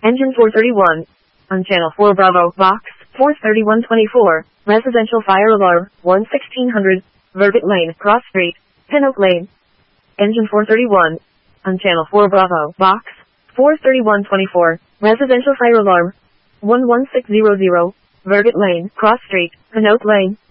Engine 431. On Channel 4 Bravo, Box 43124. Residential fire alarm, 1600. Verbit Lane, Cross Street, Pin Oak Lane. Engine 431. On Channel 4 Bravo, Box 43124. Residential fire alarm, 11600. Verbit Lane, Cross Street, Pin Oak Lane.